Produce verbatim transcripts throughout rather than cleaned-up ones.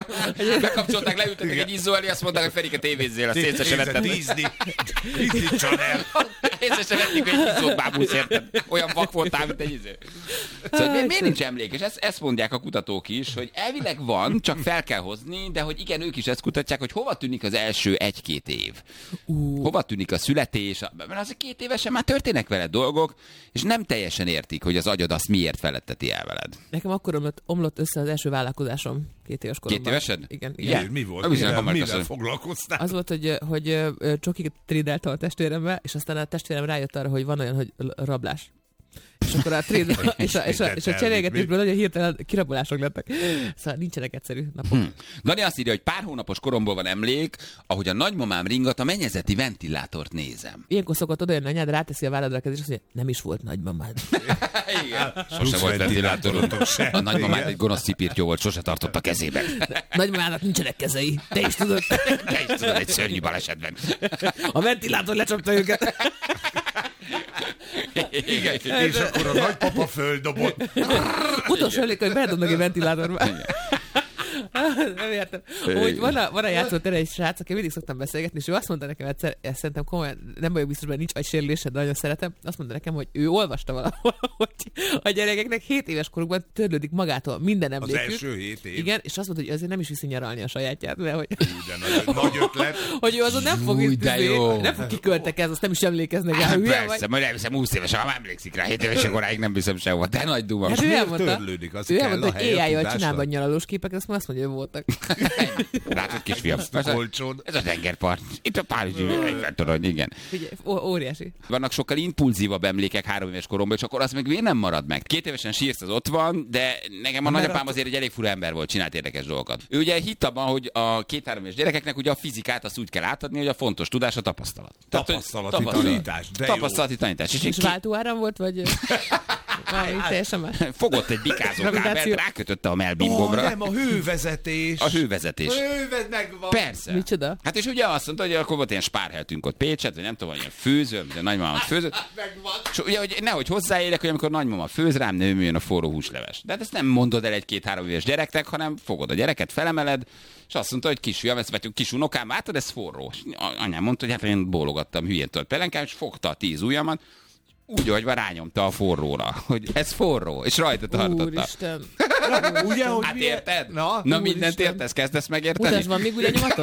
Bekapcsolták, leültetek egy izzó elé, azt mondták, hogy Ferike tévézzél, azt észre se vettem. Disney, Disney Channel. Észre se vettük egy izzót, bábusz, érted? Olyan vak voltál, mint egy izé. Szóval mi, miért nincs emlékes? Ezt, ezt mondják a kutatók is, hogy elvileg van, csak fel kell hozni, de hogy igen, ők is ezt kutatják, hogy hova tűnik az első egy-két év. Uh. Hova tűnik a születés, mert az két évesen már történnek veled dolgok, és nem teljesen értik, hogy az agyad azt miért feletteti el veled. Nekem akkor omlott, omlott össze az első vállalkozásom két éves koromban. Két évesed? Igen. igen. Mi volt? Mivel, Mivel, mivel foglalkoztál? Az volt, hogy, hogy csokit trédeltem a testvéremmel, és aztán a testvérem rájött arra, hogy van olyan, hogy rablás. És akkor a trade, és a, és a, és a cserélgetésből nagyon hirtelen kirabolások lettek. Szóval nincsenek egyszerű napok. Hmm. Dani azt írja, hogy pár hónapos koromból van emlék, ahogy a nagymamám ringat a mennyezeti ventilátort nézem. Ilyenkor szokott oda jönni anyád, ráteszi a válladra a kezét, és azt mondja, nem is volt nagymamád. Igen. Sose volt ventilátorod. A nagymamád egy gonosz cipirtyó volt, sose tartott a kezében. Nagymamának nincsenek kezei. Te is tudod. Te is tudod, egy szörnyű balesetben. A ventilátor lecsapta őket. Igen. És akkor a nagypapa földobott. Utolsó emlék, hogy beledobnak egy ventilátorba. Nem értem. Hogy van a, van a játszótere egy srác, aki mindig szoktam beszélgetni, és ő azt mondta nekem egyszer, ezt szerintem komolyan, nem vagyok biztos, hogy nincs agysérülése, de nagyon szeretem, azt mondta nekem, hogy ő olvasta valahol, hogy a gyerekeknek hét éves korukban törlődik magától minden emlékük. Az első hét év. Igen, és azt mondta, hogy azért nem is viszi nyaralni a sajátját, mert hogy... De nagy, nagy ötlet. Hogy ő azon nem fog, Jú, de jó. nem fog kiköltekezni, azt nem is emlékeznek rá. Hát persze, majd elviszem húsz éves, ha emlékszik rá, hét éves koráig nem viszem sehova, de nagy duma. Hát ő elmondta, törlődik, az ő kell elmondta, a hogy hely a éjjel tudásra. csinál be nyaralós képeket, azt azt mondja, hogy voltak. Látod, kisfiam, ez a, Olcsón. ez a tengerpart. Itt a Párizsi torony, igen. Figyelj, ó- óriási. Vannak sokkal impulzívabb emlékek három éves koromban, és akkor az meg miért nem marad meg? Két évesen sírsz, az ott van, de nekem a nagyapám azért egy elég fura ember volt, csinált érdekes dolgokat. Ő ugye hitt abban, hogy a két-három éves gyerekeknek ugye a fizikát azt úgy kell átadni, hogy a fontos tudás a tapasztalat. Tapasztalati Tehát, hogy- tanítás, de jó. Tapasztalati tanítás. És És ki- váltóáram volt, vagy valami teljesen más? fogott egy bikázó kábelt, Gravitáció. rákötötte a Ó, melbimbomra. nem, a hővezetés. A hővezetés. Hővez megvan. Persze. Micsoda? Hát és ugye azt mondta, hogy akkor volt ilyen spárheltünk ott Pécset, vagy nem tudom, ilyen főző, de nagymamám főzött. Megvan. És ugye, hogy nehogy hozzáérek, hogy amikor nagymama főz rám, nem jön a forró húsleves. De hát ezt nem mondod el egy-két-három éves gyereknek, hanem fogod a gyereket, felemeled, és azt mondta, hogy kisfiam, ezt vagy kis unokám, látod, ez forró. És anyám mondta, hogy hát én bólogattam hülyén tört pelenkám, és fogta a tíz ujjamat, úgy, hogy rányomta a forróra, hogy ez forró, és rajta tartotta. Úristen. Ugye, hogy Hát milyen- érted? Na, Na úristen. mindent értesz, kezdesz megérteni? Mutasd, van még új lenyomatod?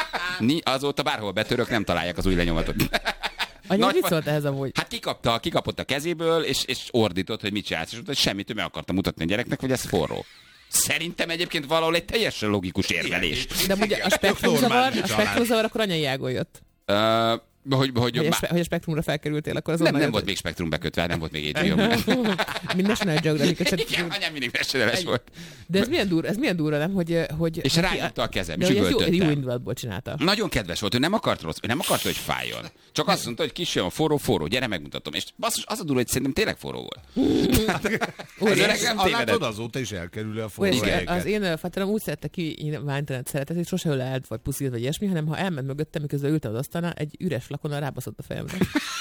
Ni, azóta bárhol betörök, nem találják az új lenyomatot. Anya, Nagy mit fa- szólt ehhez amúgy? Hát kikapta, kikapott a kezéből, és, és ordított, hogy mit csinálsz, és mondta, hogy semmit, ő meg akarta mutatni a gyereknek, hogy ez forró. Szerintem egyébként valahol egy teljesen logikus érvelés. De ugye a spektrumzavar, normális a család. spektrumzavar akkor anyai ágon jött. Uh, hogy, hogy, Hogy a, má- spe- hogy a spektrumra felkerültél, akkor az nem, onnan nem jött, volt hogy- még spektrum bekötve, nem volt még há bé o. Mind National Geographic. Igen, anyám mindig mesélőes volt. De ez milyen durva, ez milyen durva, nem? Hogy, hogy, És rányomta a kezem, de és hogy ez jó, üvöltöttem. jó indulatból csinálta. Nagyon kedves volt, ő nem akart rossz, ő nem akart, hogy fájjon. Csak azt mondta, hogy kisfiam, a forró, forró, gyere, megmutatom. És basszus, az a durva, hogy szerintem tényleg forró volt. Az öreg nem Látod, tévedett. azóta is elkerül a forró Olyan, helyeket. az én fáterom úgy szerette ki nyilvánítanád szeretet, hogy sose ölelt, vagy puszírt, vagy ilyesmi, hanem ha elment mögöttem, miközben ültem az asztalnál, egy üres flakonnal rábaszott a fejemre.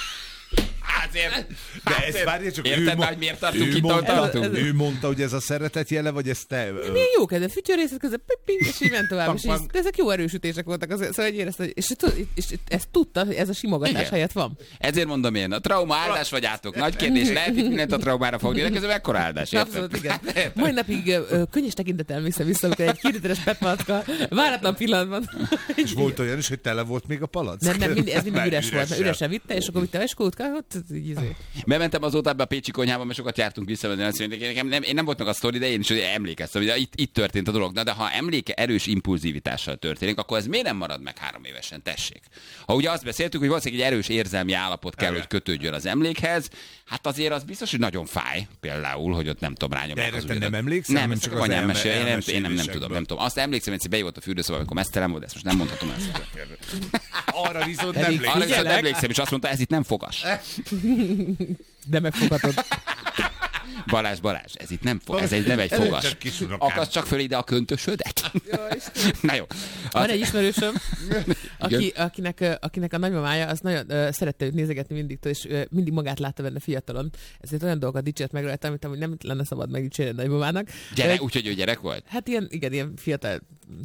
Azért. De ez várja csak Érted ő, már, mo- hogy miért tartunk ő itt, ahol mondta, tartunk? ő mondta, hogy ez a szeretet jele, vagy ez te... ö, Milyen jó kedve, fütyörészet közben, pipi, és így ment tovább. És így, Pam-pam. de ezek jó erősítések voltak, azért, szóval hogy érezte, hogy, és, és, és ezt tudta, hogy ez a simogatás Igen. helyett van. Ezért mondom én, a trauma áldás vagy átok. Nagy kérdés, lehet itt mindent a traumára fogni, de közben ekkora áldás, érted? Abszolút, igen. Mai napig ö, könnyes tekintettel vissza vissza, amikor egy kilométeres petmalacka váratlan pillanatban. És volt olyan is, hogy tele volt még a palack? Nem, nem, mindig, ez mindig Mert üres volt, mert üresen. üresen vitte, és akkor vitte a eskót, ott így izé. Bementem azóta ebbe a pécsi konyhába, mert sokat jártunk vissza, mert azt mondják, nekem nem, én nem volt meg a sztori, de én is emlékeztem, hogy itt, itt történt a dolog. Na, de ha emléke erős impulzivitással történik, akkor ez miért nem marad meg három évesen? Tessék. Ha ugye azt beszéltük, hogy valószínűleg egy erős érzelmi állapot kell, Igen. hogy kötődjön az emlékhez, hát azért az biztos, hogy nagyon fáj, például, hogy ott nem tudom, De rányomják erre az te ujjadat. nem emlékszel? Nem, Nem csak csak az az anyám elme- mesél, én nem, én nem, nem tudom, elmesélésekből. nem tudom. Azt emlékszem, hogy egyszer bejött a fürdőszoba, amikor mesztelen volt, ezt most nem mondhatom ezt. Arra viszont nem Pedig Arra viszont Figyelek. emlékszem, és azt mondta, ez itt nem fogas. De megfoghatod. Balázs, Balázs, ez itt nem fog, ez egy, nem egy Ez fogas. csak kis unokám. Akasd csak föl ide a köntösödet. Na jó. Van Az, egy ismerősöm, aki, Igen. akinek, ö, akinek a nagymamája az nagyon uh, szerette őt nézegetni mindig, és uh, mindig magát látta benne fiatalon. Ezért olyan dolgokat dicsért meg rajta, amit amúgy nem lenne szabad megdicsérni a nagymamának. gyere, Ö, úgyhogy ő gyerek volt? Hát ilyen, igen, ilyen fiatal